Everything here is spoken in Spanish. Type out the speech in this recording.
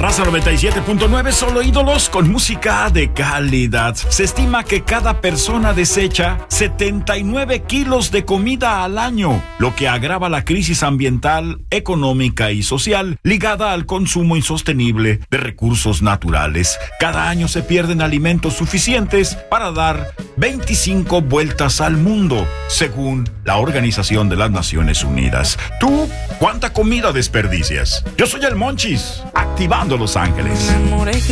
Raza 97.9, solo ídolos con música de calidad. Se estima que cada persona desecha 79 kilos de comida al año, lo que agrava la crisis ambiental, económica y social ligada al consumo insostenible de recursos naturales. Cada año se pierden alimentos suficientes para dar 25 vueltas al mundo, según la Organización de las Naciones Unidas. ¿Tú cuánta comida desperdicias? Yo soy el Monchis, activando Los Ángeles.